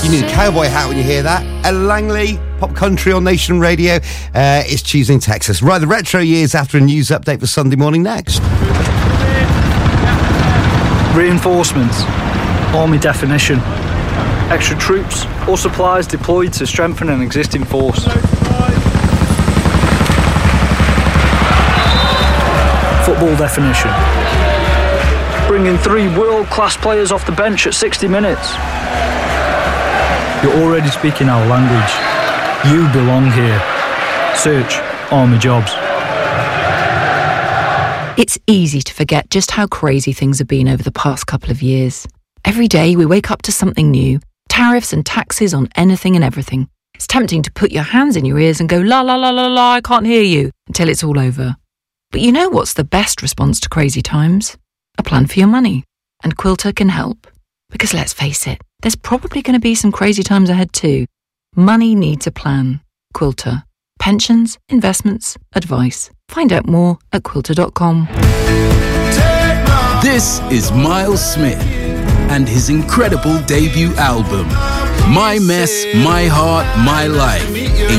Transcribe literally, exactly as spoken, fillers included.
You need a cowboy hat when you hear that. Ella Langley, Pop Country on Nation Radio. Uh, it's Tuesday in Texas. Right, the retro years after a news update for Sunday morning next. Reinforcements. Army definition. Extra troops or supplies deployed to strengthen an existing force. Football definition. Bringing three world-class players off the bench at sixty minutes. You're already speaking our language. You belong here. Search Army Jobs. It's easy to forget just how crazy things have been over the past couple of years. Every day we wake up to something new. Tariffs and taxes on anything and everything. It's tempting to put your hands in your ears and go, la la la la la, I can't hear you, until it's all over. But you know what's the best response to crazy times? A plan for your money. And Quilter can help. Because let's face it, there's probably going to be some crazy times ahead too. Money needs a plan. Quilter. Pensions, investments, advice. Find out more at quilter dot com. This is Miles Smith and his incredible debut album, My Mess, My Heart, My Life,